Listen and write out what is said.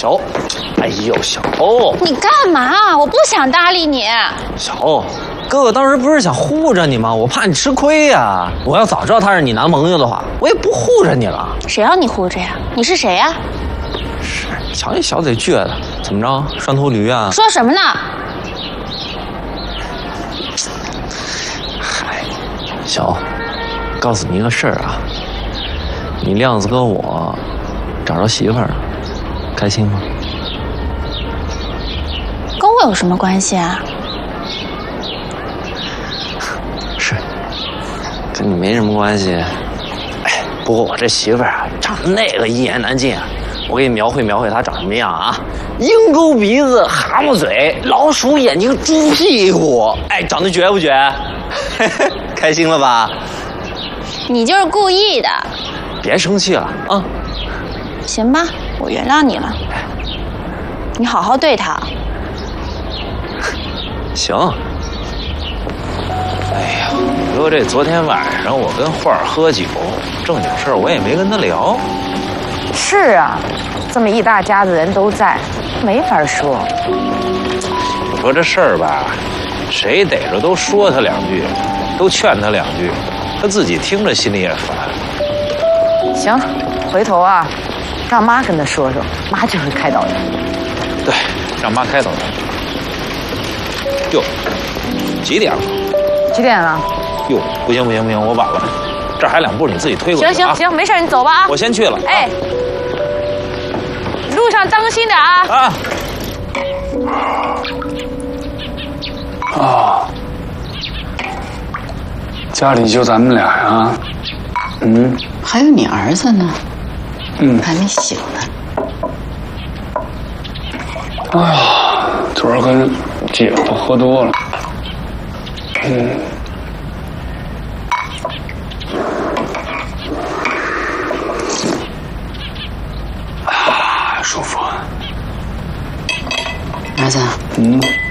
小欧，哎呦，小欧， 你干嘛？我不想搭理你。 小欧，哥哥当时不是想护着你吗？我怕你吃亏呀。我要早知道他是你男朋友的话，我也不护着你了。 谁让你护着呀？你是谁呀？ 是，瞧你小嘴倔的，怎么着，拴头驴啊？ 说什么呢？ 嗨，小欧，告诉你一个事儿啊，你亮子跟我找着媳妇儿了，开心吗？ 跟我有什么关系啊？ 是，跟你没什么关系。哎，不过我这媳妇儿啊，长得那个一言难尽啊。我给你描绘描绘她长什么样啊？鹰钩鼻子，蛤蟆嘴，老鼠眼睛，猪屁股。哎，长得绝不绝？开心了吧？ 你就是故意的。 别生气了啊！ 行吧，我原谅你了。你好好对她。 行。哎呀，你说这昨天晚上我跟慧儿喝酒，正经事儿我也没跟她聊。 是啊，这么一大家子人都在，没法说。 你说这事儿吧，谁逮着都说他两句，都劝他两句，他自己听着心里也烦。 行，回头啊，让妈跟他说说，妈就会开导你。 对，让妈开导他。哟，几点了？ 几点了？ 哟，不行不行不行，我晚了，这儿还2步，你自己推过去。 行，没事，你走吧啊。 我先去了。 哎，路上当心点啊。 啊，家里就咱们俩呀？ 还有你儿子呢，还没醒呢。 哎呀，昨儿跟姐夫喝多了，舒服。 儿子，